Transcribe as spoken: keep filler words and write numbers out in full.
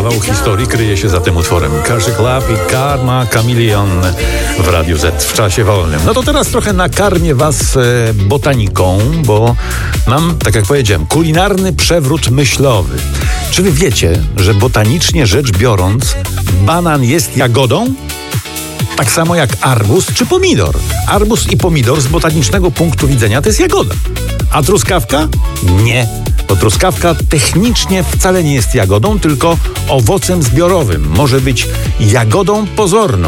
kawał historii kryje się za tym utworem. Culture Club i Karma Chameleon w Radiu Z w czasie wolnym. No to teraz trochę nakarmię was e, botaniką, bo mam, tak jak powiedziałem, kulinarny przewrót myślowy. Czy wy wiecie, że botanicznie rzecz biorąc, banan jest jagodą? Tak samo jak arbuz czy pomidor. Arbuz i pomidor z botanicznego punktu widzenia to jest jagoda. A truskawka? Nie. Bo truskawka technicznie wcale nie jest jagodą, tylko owocem zbiorowym. Może być jagodą pozorną.